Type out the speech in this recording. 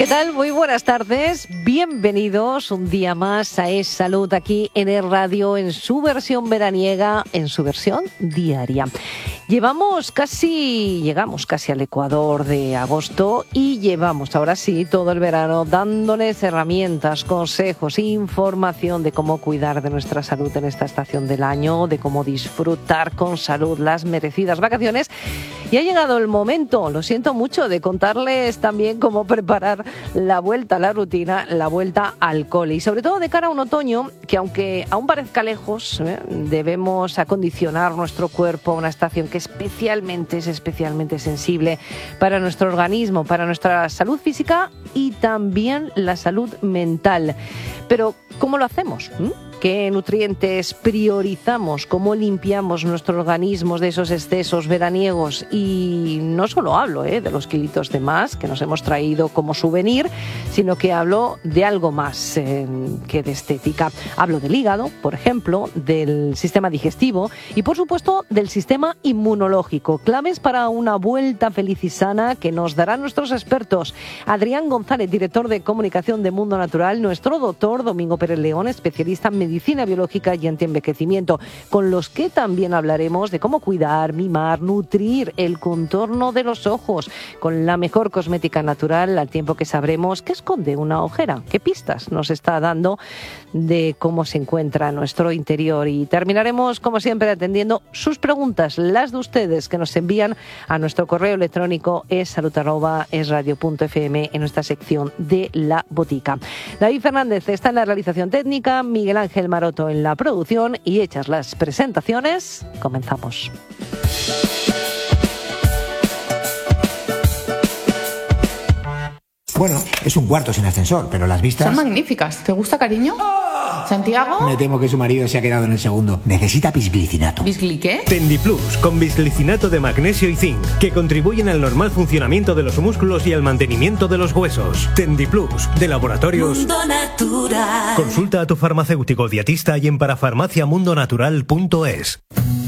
¿Qué tal? Muy buenas tardes. Bienvenidos un día más a Es Salud aquí en Es Radio, en su versión veraniega, en su versión diaria. Llegamos casi al Ecuador de agosto y llevamos ahora sí todo el verano dándoles herramientas, consejos, información de cómo cuidar de nuestra salud en esta estación del año, de cómo disfrutar con salud las merecidas vacaciones. Y ha llegado el momento, lo siento mucho, de contarles también cómo preparar la vuelta a la rutina, la vuelta al cole. Y sobre todo de cara a un otoño que, aunque aún parezca lejos, debemos acondicionar nuestro cuerpo a una estación que es especialmente sensible para nuestro organismo, para nuestra salud física y también la salud mental. Pero, ¿cómo lo hacemos? ¿Qué nutrientes priorizamos? ¿Cómo limpiamos nuestro organismo de esos excesos veraniegos? Y no solo hablo de los kilitos de más que nos hemos traído como souvenir, sino que hablo de algo más que de estética. Hablo del hígado, por ejemplo, del sistema digestivo y, por supuesto, del sistema inmunológico. Claves para una vuelta feliz y sana que nos darán nuestros expertos. Adrián González, director de comunicación de Mundo Natural, nuestro doctor Domingo Pérez León, especialista en medicina biológica y antienvejecimiento, con los que también hablaremos de cómo cuidar, mimar, nutrir el contorno de los ojos con la mejor cosmética natural, al tiempo que sabremos qué esconde una ojera, qué pistas nos está dando de cómo se encuentra nuestro interior. Y terminaremos, como siempre, atendiendo sus preguntas, las de ustedes, que nos envían a nuestro correo electrónico essalud@esradio.fm en nuestra sección de la botica. David Fernández está en la realización técnica, Miguel Ángel Maroto en la producción, y hechas las presentaciones, comenzamos. Bueno, es un cuarto sin ascensor, pero las vistas... Son magníficas. ¿Te gusta, cariño? ¿Santiago? Me temo que su marido se ha quedado en el segundo. Necesita bisglicinato. ¿Bisgli qué? Tendiplus, con bisglicinato de magnesio y zinc, que contribuyen al normal funcionamiento de los músculos y al mantenimiento de los huesos. Tendiplus, de Laboratorios Mundo Natural. Consulta a tu farmacéutico dietista y en parafarmaciamundonatural.es.